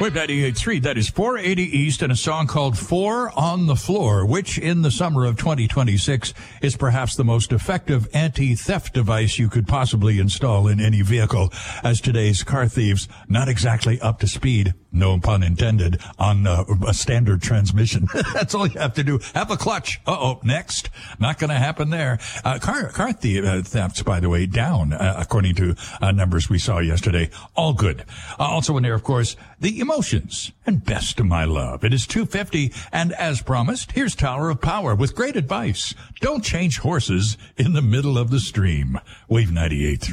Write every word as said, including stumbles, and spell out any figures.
Wave ninety-eight point three, that is four eighty East, and a song called Four on the Floor, which in the summer of twenty twenty-six is perhaps the most effective anti-theft device you could possibly install in any vehicle, as today's car thieves not exactly up to speed, no pun intended, on uh, a standard transmission. That's all you have to do. Have a clutch. Uh-oh, next. Not going to happen there. Uh, car car thie- uh, thefts, by the way, down, uh, according to uh, numbers we saw yesterday. All good. Uh, also in there, of course, the emotions and best of my love. It is two fifty, and as promised, here's Tower of Power with great advice. Don't change horses in the middle of the stream. Wave ninety-eight point three.